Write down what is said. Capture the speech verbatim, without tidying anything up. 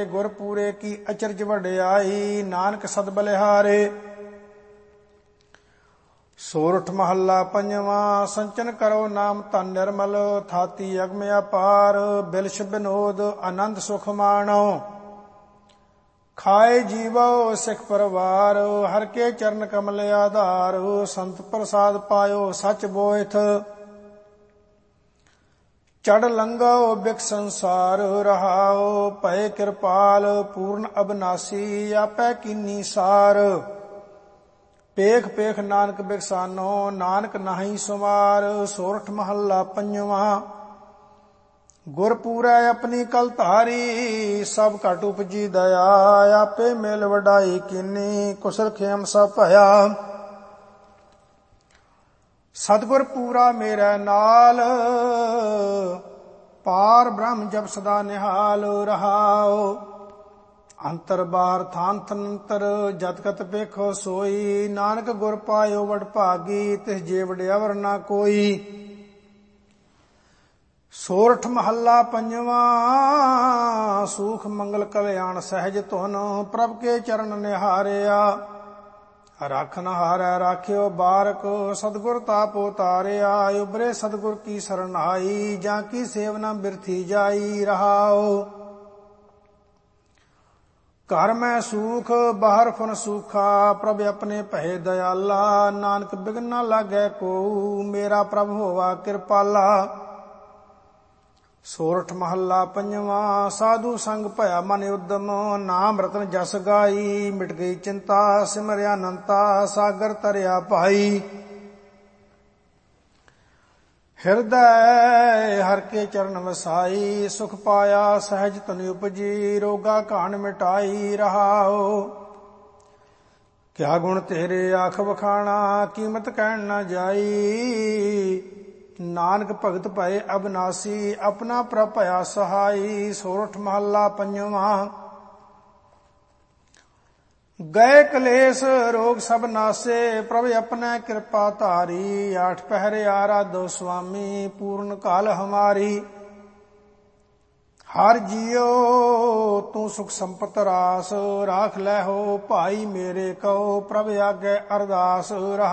ਗੁਰ ਪੂਰੇ ਕੀ ਅਚਰਜ ਵਡਿਆਈ। ਨਾਨਕ ਸਦ ਬਲਿਹਾਰੇ। ਸੋਰਠ ਮਹੱਲਾ ਪੰਜਵਾਂ। ਸੰਚਨ ਕਰੋ ਨਾਮ ਧਨ ਨਿਰਮਲ, ਥਾਤੀ ਅਗਮ ਅਪਾਰ। ਬਿਲਸ਼ ਬਿਨੋਦ ਆਨੰਦ ਸੁਖ ਮਾਣੋ, ਖਾਏ ਜੀਵੋ ਸਿੱਖ ਪਰਵਾਰ। ਹਰ ਕੇ ਚਰਨ ਕਮਲ ਆਧਾਰ, ਸੰਤ ਪ੍ਰਸਾਦ ਪਾਇਓ ਸਚ ਬੋਇਥ। ਚੜ ਲੰਘੋ ਬਿਕ ਸੰਸਾਰ, ਰਹਾਓ ਭਏ ਕਿਰਪਾਲ। ਪੂਰਨ ਅਬਨਾਸੀ ਆਪੈ ਕੀਨੀ ਸਾਰ, ਪੇਖ ਪੇਖ ਨਾਨਕ ਬਿਕਸਾਨੋ। ਨਾਨਕ ਨਾਹੀ ਸੁਮਾਰ। ਸੋਰਠ ਮਹੱਲਾ ਪੰਜਵਾਂ। ਗੁਰ ਪੂਰੈ ਆਪਣੀ ਕਲ ਧਾਰੀ, ਸਭ ਘਟ ਉਪਜੀ ਦਇਆ। ਆਪੇ ਮਿਲ ਵਡਾਈ ਕੀਨੀ, ਕੁਸਲ ਖੇਮ ਸਭ ਭਇਆ। ਸਤਿਗੁਰ ਪੂਰਾ ਮੇਰੇ ਨਾਲ, ਪਾਰ ਬ੍ਰਹਮ ਜਪ ਸਦਾ ਨਿਹਾਲ। ਰਹਾਓ ਅੰਤਰ ਬਾਹਰ ਥਾਨ ਥਨੰਤਰ, ਜਤ ਕਤ ਵੇਖੋ ਸੋਈ। ਨਾਨਕ ਗੁਰ ਪਾਇਓ ਵਡ ਭਾਗੀ, ਤਿਸ ਜੇ ਵਡਿਆਵਰ ਨਾ ਕੋਈ। ਸੋਰਠ ਮਹੱਲਾ ਪੰਜਵਾਂ। ਸੂਖ ਮੰਗਲ ਕਲਿਆਣ ਸਹਿਜ ਧੁਨ, ਪ੍ਰਭ ਕੇ ਚਰਨ ਨਿਹਾਰਿਆ। ਰਾਖਨ ਹਾਰੈ ਰਾਖਿਓ ਬਾਰਕ, ਸਤਿਗੁਰ ਤਾਪੋ ਤਾਰਿਆ। ਉਬਰੇ ਸਤਿਗੁਰ ਕੀ ਸਰਨਾਈ, ਜਾਂ ਕੀ ਸੇਵਨਾ ਬਿਰਥੀ ਜਾਈ। ਰਹਾਓ ਘਰ ਮੈਂ ਸੂਖ ਬਾਹਰ ਫੁਨ ਸੂਖਾ, ਪ੍ਰਭ ਆਪਣੇ ਭਏ ਦਇਆਲਾ। ਨਾਨਕ ਬਿਘਨ ਨਾ ਲਾਗੈ ਕੋ, ਮੇਰਾ ਪ੍ਰਭ ਹੋਵਾ ਕਿਰਪਾਲਾ। ਸੋਰਠ ਮਹੱਲਾ ਪੰਜਵਾਂ। ਸਾਧੂ ਸੰਗ ਭਇਆ ਮਨ ਉਦਮ, ਨਾਮ ਰਤਨ ਜਸ ਗਾਈ। ਮਿਟ ਗਈ ਚਿੰਤਾ ਸਿਮਰਿਆ ਅਨੰਤਾ, ਸਾਗਰ ਤਰਿਆ ਭਾਈ। ਹਿਰਦੈ ਹਰ ਕੇ ਚਰਨ ਵਸਾਈ, ਸੁਖ ਪਾਇਆ ਸਹਿਜ ਤਨ ਉਪਜੀ। ਰੋਗਾ ਘਾਣ ਮਿਟਾਈ। ਰਹਾਓ ਕਿਆ ਗੁਣ ਤੇਰੇ ਆਖ ਵਖਾਣਾ, ਕੀਮਤ ਕਹਿਣ ਨਾ ਜਾਈ। ਨਾਨਕ ਭਗਤ ਭਏ ਅਬਨਾਸੀ, ਆਪਣਾ ਪ੍ਰਭ ਭਇਆ ਸਹਾਈ। ਸੋਰਠ ਮਹੱਲਾ ਪੰਜਵਾਂ। ਗਏ ਕਲੇਸ਼ ਰੋਗ ਸਭ ਨਾਸੇ, ਪ੍ਰਭ ਆਪਣੇ ਕਿਰਪਾ ਧਾਰੀ। ਆਠ ਪਹਿਰੇ ਆਰਾਧੋ ਸੁਆਮੀ, ਪੂਰਨ ਕਾਲ ਹਮਾਰੀ। ਹਰ ਜੀਓ ਤੂੰ ਸੁਖ ਸੰਪਤ ਰਾਸ, ਰਾਖ ਲੈ ਹੋ ਭਾਈ ਮੇਰੇ ਕਉ। ਪ੍ਰਭ ਆਗੇ ਅਰਦਾਸ।